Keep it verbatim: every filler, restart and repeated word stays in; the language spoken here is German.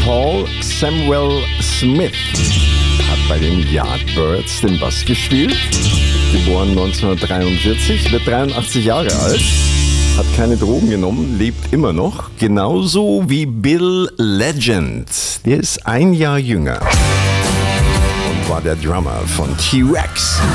Paul Samuel Smith hat bei den Yardbirds den Bass gespielt. Geboren neunzehnhundertdreiundvierzig, wird dreiundachtzig Jahre alt, hat keine Drogen genommen, lebt immer noch. Genauso wie Bill Legend. Der ist ein Jahr jünger und war der Drummer von T-Rex.